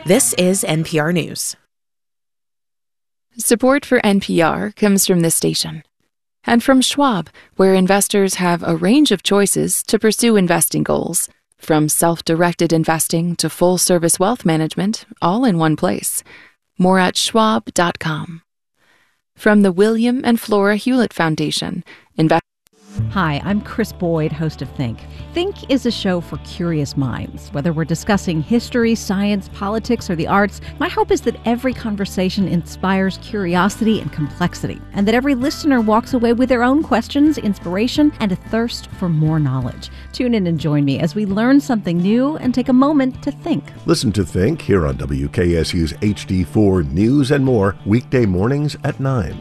This is NPR News. Support for NPR comes from this station and from Schwab, where investors have a range of choices to pursue investing goals, from self-directed investing to full-service wealth management, all in one place. More at schwab.com. From the William and Flora Hewlett Foundation, Hi, I'm Chris Boyd, host of Think. Think is a show for curious minds. Whether we're discussing history, science, politics, or the arts, my hope is that every conversation inspires curiosity and complexity, and that every listener walks away with their own questions, inspiration, and a thirst for more knowledge. Tune in and join me as we learn something new and take a moment to think. Listen to Think here on WKSU's HD4 News and more, weekday mornings at 9.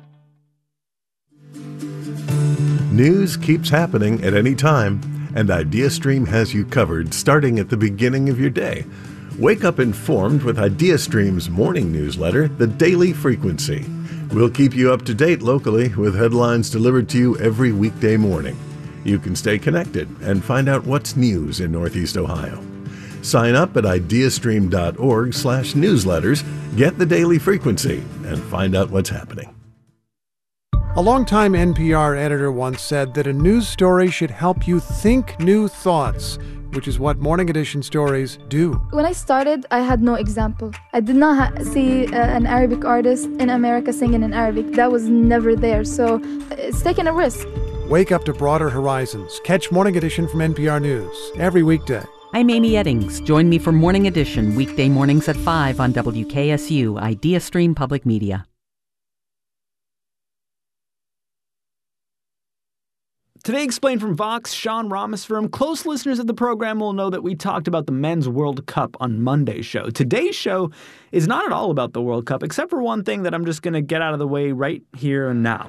News keeps happening at any time, and IdeaStream has you covered starting at the beginning of your day. Wake up informed with IdeaStream's morning newsletter, The Daily Frequency. We'll keep you up to date locally with headlines delivered to you every weekday morning. You can stay connected and find out what's news in Northeast Ohio. Sign up at ideastream.org/newsletters, get The Daily Frequency, and find out what's happening. A longtime NPR editor once said that a news story should help you think new thoughts, which is what Morning Edition stories do. When I started, I had no example. I did not see an Arabic artist in America singing in Arabic. That was never there, so it's taking a risk. Wake up to broader horizons. Catch Morning Edition from NPR News every weekday. I'm Amy Eddings. Join me for Morning Edition, weekday mornings at 5 on WKSU, IdeaStream Public Media. Today, Explained from Vox, Sean Rameswaram. Close listeners of the program will know that we talked about the Men's World Cup on Monday's show. Today's show is not at all about the World Cup, except for one thing that I'm just going to get out of the way right here and now.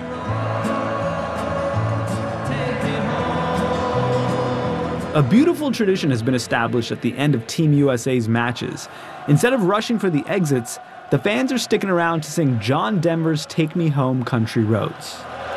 A beautiful tradition has been established at the end of Team USA's matches. Instead of rushing for the exits, the fans are sticking around to sing John Denver's Take Me Home, Country Roads.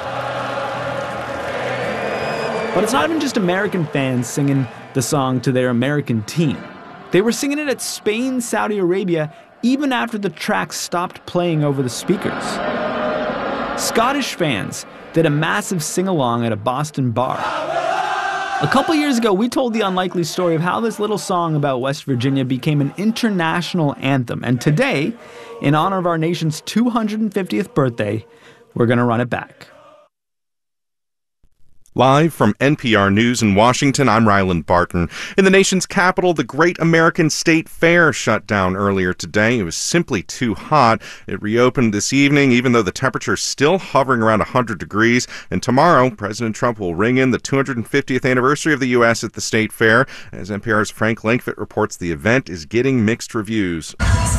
But it's not even just American fans singing the song to their American team. They were singing it at Spain, Saudi Arabia, even after the track stopped playing over the speakers. Scottish fans did a massive sing-along at a Boston bar. A couple years ago, we told the unlikely story of how this little song about West Virginia became an international anthem. And today, in honor of our nation's 250th birthday, we're going to run it back. Live from NPR News in Washington, I'm Ryland Barton. In the nation's capital, the Great American State Fair shut down earlier today. It was simply too hot. It reopened this evening, even though the temperature is still hovering around 100 degrees. And tomorrow, President Trump will ring in the 250th anniversary of the U.S. at the State Fair. As NPR's Frank Langfitt reports, the event is getting mixed reviews.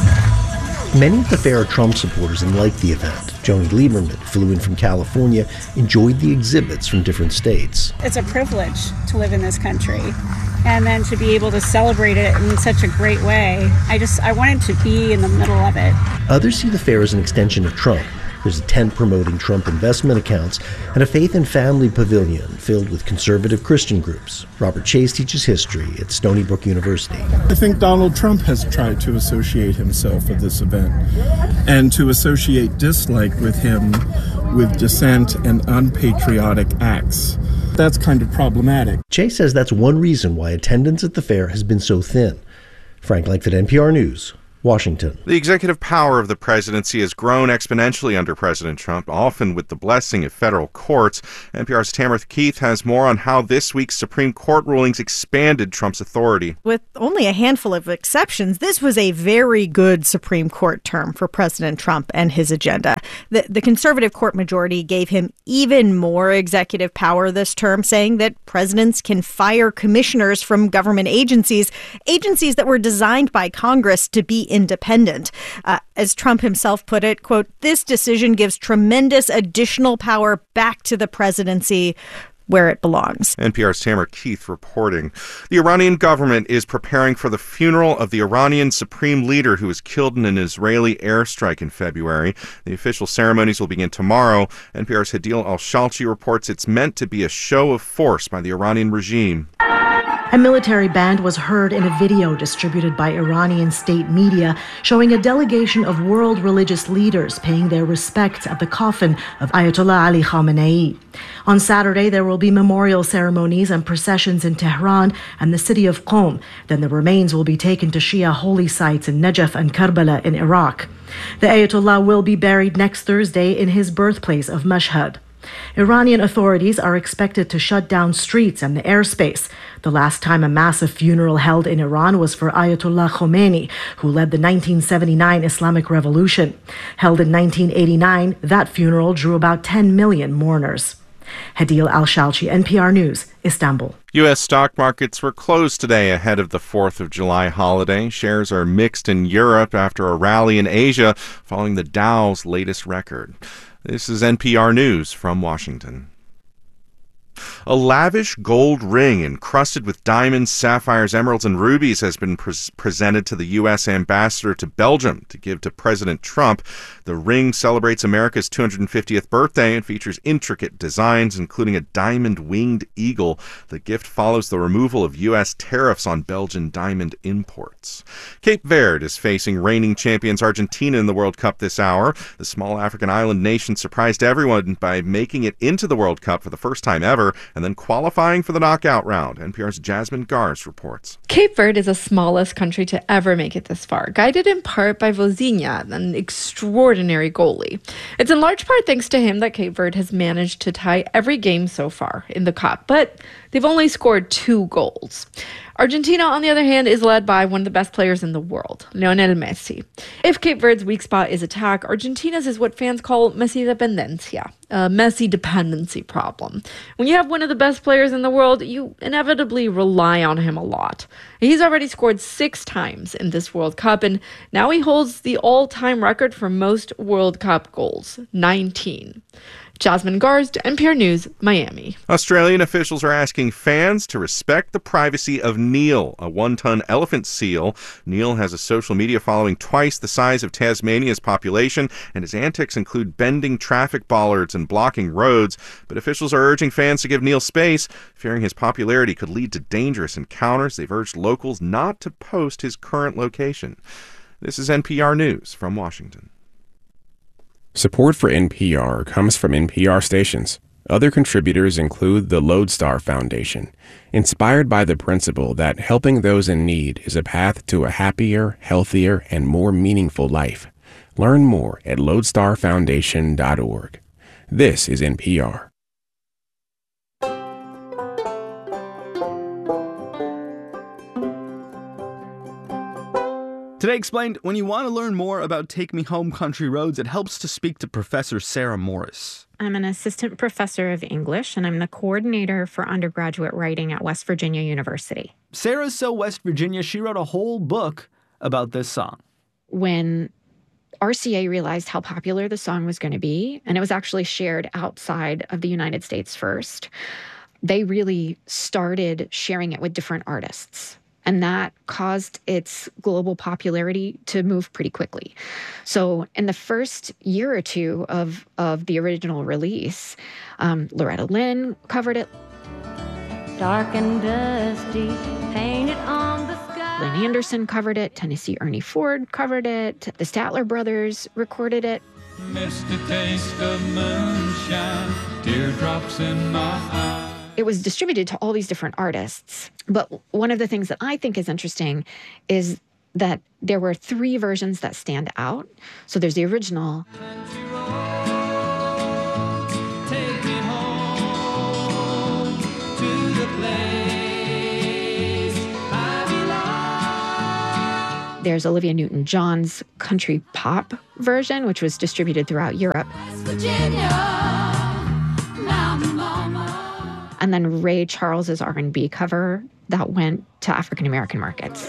Many of the fair are Trump supporters and liked the event. Joni Lieberman flew in from California, enjoyed the exhibits from different states. It's a privilege to live in this country, and then to be able to celebrate it in such a great way. I wanted to be in the middle of it. Others see the fair as an extension of Trump. There's a tent promoting Trump investment accounts and a faith and family pavilion filled with conservative Christian groups. Robert Chase teaches history at Stony Brook University. I think Donald Trump has tried to associate himself with this event and to associate dislike with him with dissent and unpatriotic acts. That's kind of problematic. Chase says that's one reason why attendance at the fair has been so thin. Frank Langfitt, NPR News, Washington. The executive power of the presidency has grown exponentially under President Trump, often with the blessing of federal courts. NPR's Tamara Keith has more on how this week's Supreme Court rulings expanded Trump's authority. With only a handful of exceptions, this was a very good Supreme Court term for President Trump and his agenda. The conservative court majority gave him even more executive power this term, saying that presidents can fire commissioners from government agencies that were designed by Congress to be independent. As Trump himself put it, quote, "This decision gives tremendous additional power back to the presidency where it belongs." NPR's Tamara Keith reporting. The Iranian government is preparing for the funeral of the Iranian supreme leader who was killed in an Israeli airstrike in February. The official ceremonies will begin tomorrow. NPR's Hadil Al-Shalchi reports it's meant to be a show of force by the Iranian regime. A military band was heard in a video distributed by Iranian state media showing a delegation of world religious leaders paying their respects at the coffin of Ayatollah Ali Khamenei. On Saturday, there will be memorial ceremonies and processions in Tehran and the city of Qom. Then the remains will be taken to Shia holy sites in Najaf and Karbala in Iraq. The Ayatollah will be buried next Thursday in his birthplace of Mashhad. Iranian authorities are expected to shut down streets and the airspace. The last time a massive funeral held in Iran was for Ayatollah Khomeini, who led the 1979 Islamic Revolution. Held in 1989, that funeral drew about 10 million mourners. Hadil Al-Shalchi, NPR News, Istanbul. U.S. stock markets were closed today ahead of the 4th of July holiday. Shares are mixed in Europe after a rally in Asia following the Dow's latest record. This is NPR News from Washington. A lavish gold ring encrusted with diamonds, sapphires, emeralds, and rubies has been presented to the U.S. ambassador to Belgium to give to President Trump. The ring celebrates America's 250th birthday and features intricate designs, including a diamond-winged eagle. The gift follows the removal of U.S. tariffs on Belgian diamond imports. Cape Verde is facing reigning champions Argentina in the World Cup this hour. The small African island nation surprised everyone by making it into the World Cup for the first time ever, and then qualifying for the knockout round. NPR's Jasmine Gars reports. Cape Verde is the smallest country to ever make it this far, guided in part by Vozinha, an extraordinary goalie. It's in large part thanks to him that Cape Verde has managed to tie every game so far in the Cup, but they've only scored 2 goals. Argentina, on the other hand, is led by one of the best players in the world, Lionel Messi. If Cape Verde's weak spot is attack, Argentina's is what fans call Messi dependencia, a Messi dependency problem. When you have one of the best players in the world, you inevitably rely on him a lot. He's already scored 6 times in this World Cup, and now he holds the all-time record for most World Cup goals, 19. Jasmine Gars, NPR News, Miami. Australian officials are asking fans to respect the privacy of Neil, a 1-ton elephant seal. Neil has a social media following twice the size of Tasmania's population, and his antics include bending traffic bollards and blocking roads. But officials are urging fans to give Neil space, fearing his popularity could lead to dangerous encounters. They've urged locals not to post his current location. This is NPR News from Washington. Support for NPR comes from NPR stations. Other contributors include the Lodestar Foundation, inspired by the principle that helping those in need is a path to a happier, healthier, and more meaningful life. Learn more at lodestarfoundation.org. This is NPR. Today Explained, when you want to learn more about Take Me Home Country Roads, it helps to speak to Professor Sarah Morris. I'm an assistant professor of English, and I'm the coordinator for undergraduate writing at West Virginia University. Sarah's so West Virginia, she wrote a whole book about this song. When RCA realized how popular the song was going to be, and it was actually shared outside of the United States first, they really started sharing it with different artists. And that caused its global popularity to move pretty quickly. So in the first year or two of the original release, Loretta Lynn covered it. Dark and dusty, painted on the sky. Lynn Anderson covered it. Tennessee Ernie Ford covered it. The Statler Brothers recorded it. Missed a taste of moonshine, teardrops in my eyes. It was distributed to all these different artists. But one of the things that I think is interesting is that there were 3 versions that stand out. So there's the original. Take me home to the place I belong. There's Olivia Newton-John's country pop version, which was distributed throughout Europe. West Virginia. And then Ray Charles's R&B cover that went to African-American markets.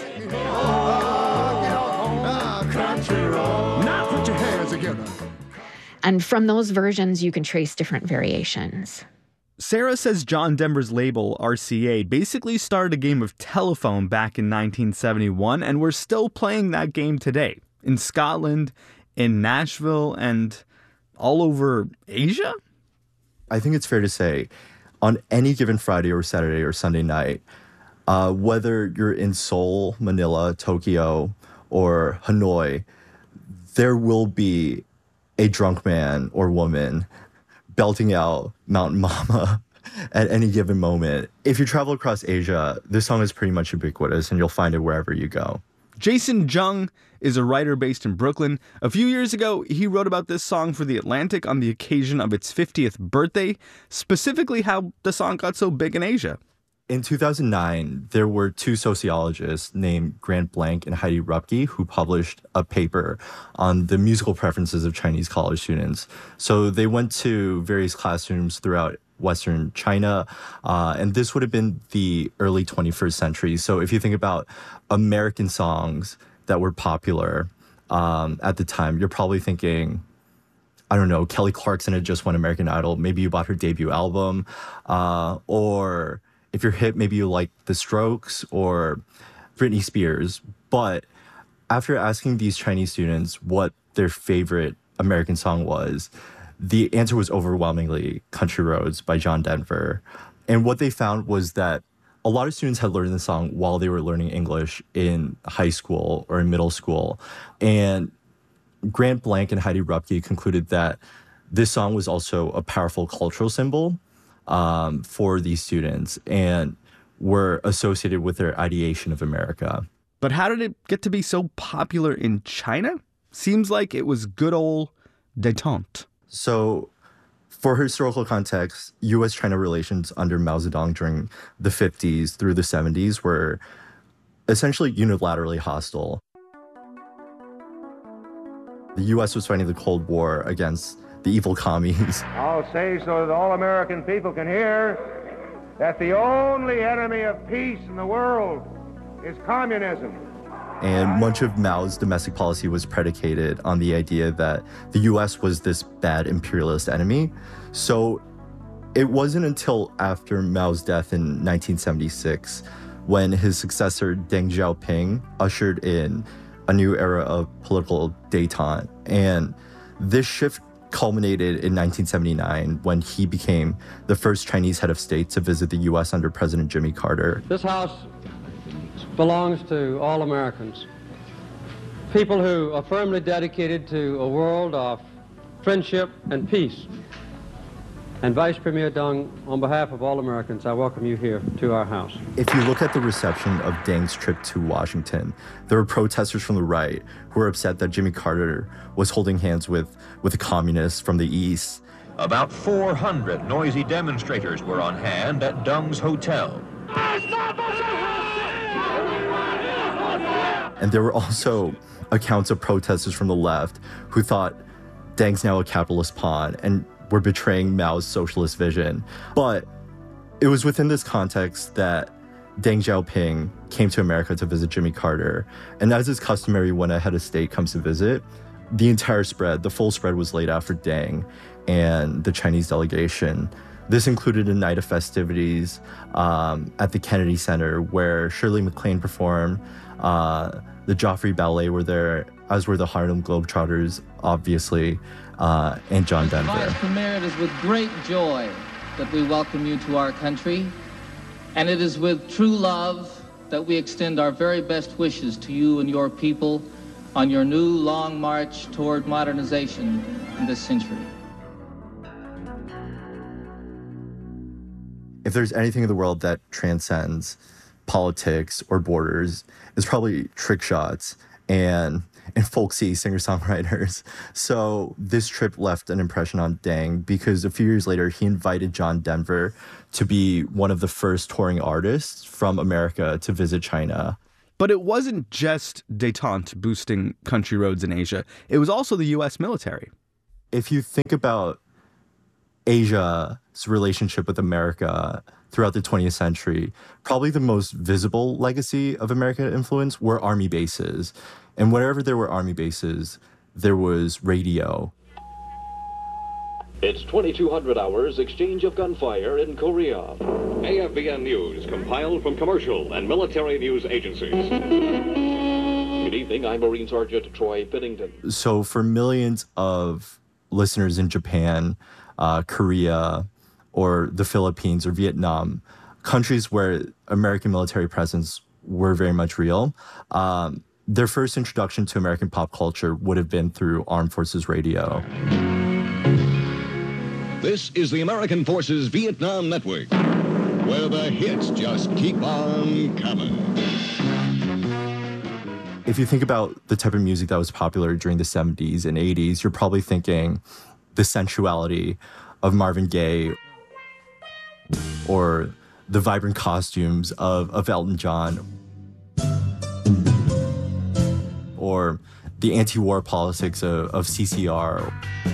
Now put your hands together. And from those versions, you can trace different variations. Sarah says John Denver's label, RCA, basically started a game of telephone back in 1971, and we're still playing that game today. In Scotland, in Nashville, and all over Asia? I think it's fair to say on any given Friday or Saturday or Sunday night, Whether you're in Seoul, Manila, Tokyo, or Hanoi, there will be a drunk man or woman belting out Mountain Mama at any given moment. If you travel across Asia, this song is pretty much ubiquitous, and you'll find it wherever you go. Jason Jung is a writer based in Brooklyn. A few years ago, he wrote about this song for The Atlantic on the occasion of its 50th birthday, specifically how the song got so big in Asia. In 2009, there were two sociologists named Grant Blank and Heidi Rupke who published a paper on the musical preferences of Chinese college students. So they went to various classrooms throughout Western China, and this would have been the early 21st century. So if you think about American songs that were popular at the time, you're probably thinking, I don't know, Kelly Clarkson had just won American Idol. Maybe you bought her debut album, or if you're hip, maybe you like The Strokes or Britney Spears. But after asking these Chinese students what their favorite American song was, the answer was overwhelmingly Country Roads by John Denver. And what they found was that a lot of students had learned the song while they were learning English in high school or in middle school. And Grant Blank and Heidi Rupke concluded that this song was also a powerful cultural symbol for these students and were associated with their ideation of America. But how did it get to be so popular in China? Seems like it was good old détente. So for historical context, U.S.-China relations under Mao Zedong during the 50s through the 70s were essentially unilaterally hostile. The U.S. was fighting the Cold War against the evil commies. I'll say so that all American people can hear that the only enemy of peace in the world is communism. And much of Mao's domestic policy was predicated on the idea that the U.S. was this bad imperialist enemy. So it wasn't until after Mao's death in 1976 when his successor Deng Xiaoping ushered in a new era of political détente. And this shift culminated in 1979 when he became the first Chinese head of state to visit the U.S. under President Jimmy Carter. This house belongs to all Americans, people who are firmly dedicated to a world of friendship and peace. And Vice Premier Deng, on behalf of all Americans, I welcome you here to our house. If you look at the reception of Deng's trip to Washington, there were protesters from the right who were upset that Jimmy Carter was holding hands with the communists from the East. About 400 noisy demonstrators were on hand at Deng's hotel. And there were also accounts of protesters from the left who thought Deng's now a capitalist pawn and were betraying Mao's socialist vision. But it was within this context that Deng Xiaoping came to America to visit Jimmy Carter. And as is customary when a head of state comes to visit, the entire spread, the full spread was laid out for Deng and the Chinese delegation. This included a night of festivities at the Kennedy Center where Shirley MacLaine performed. The Joffrey Ballet were there, as were the Harlem Globetrotters, obviously, and John Denver. Vice Premier, it is with great joy that we welcome you to our country, and it is with true love that we extend our very best wishes to you and your people on your new long march toward modernization in this century. If there's anything in the world that transcends politics or borders, it's probably trick shots and folksy singer-songwriters. So this trip left an impression on Deng because a few years later, he invited John Denver to be one of the first touring artists from America to visit China. But it wasn't just détente boosting country roads in Asia. It was also the U.S. military. If you think about Asia's relationship with America throughout the 20th century, probably the most visible legacy of American influence were army bases. And wherever there were army bases, there was radio. It's 2200 hours exchange of gunfire in Korea. AFBN News compiled from commercial and military news agencies. Good evening, I'm Marine Sergeant Troy Pennington. So for millions of listeners in Japan, Korea, or the Philippines or Vietnam, countries where American military presence were very much real, their first introduction to American pop culture would have been through Armed Forces Radio. This is the American Forces Vietnam Network, where the hits just keep on coming. If you think about the type of music that was popular during the 70s and 80s, you're probably thinking the sensuality of Marvin Gaye or the vibrant costumes of Elton John or the anti-war politics of CCR.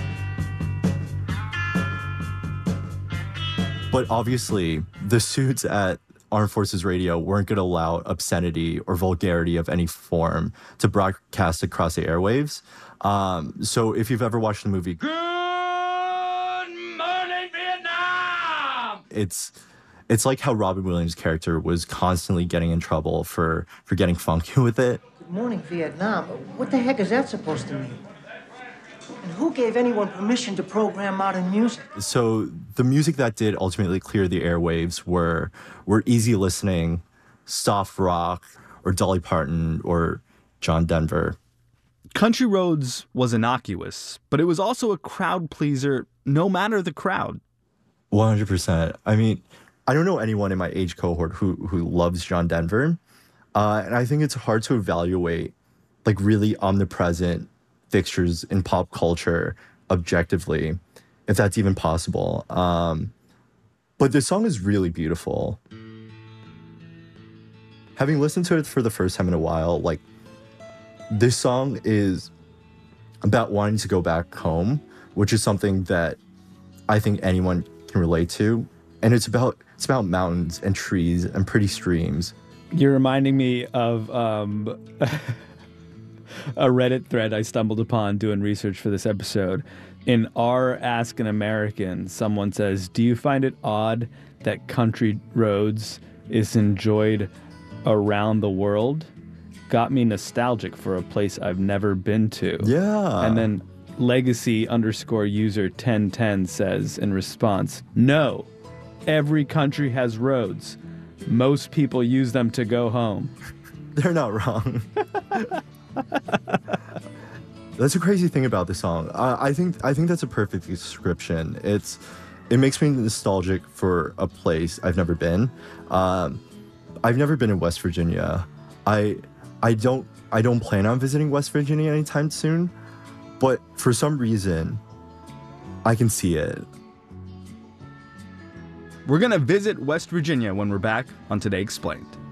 But obviously, the suits at Armed Forces Radio weren't going to allow obscenity or vulgarity of any form to broadcast across the airwaves. So if you've ever watched the movie Good Morning Vietnam, it's like how Robin Williams' character was constantly getting in trouble for getting funky with it. Good Morning Vietnam? What the heck is that supposed to mean? And who gave anyone permission to program modern music? So the music that did ultimately clear the airwaves were easy listening, soft rock, or Dolly Parton, or John Denver. Country Roads was innocuous, but it was also a crowd pleaser no matter the crowd. 100%. I mean, I don't know anyone in my age cohort who loves John Denver. And I think it's hard to evaluate like really omnipresent fixtures in pop culture objectively, if that's even possible. But the song is really beautiful. Having listened to it for the first time in a while, like, this song is about wanting to go back home, which is something that I think anyone can relate to. And it's about mountains and trees and pretty streams. You're reminding me of a Reddit thread I stumbled upon doing research for this episode. In r Ask an American, someone says, "Do you find it odd that Country Roads is enjoyed around the world? Got me nostalgic for a place I've never been to." Yeah. And then legacy_user 1010 says in response, "No, every country has roads. Most people use them to go home." They're not wrong. That's a crazy thing about the song. I think that's a perfect description. It makes me nostalgic for a place I've never been. I've never been in West Virginia. I don't plan on visiting West Virginia anytime soon, but for some reason, I can see it. We're gonna visit West Virginia when we're back on Today Explained.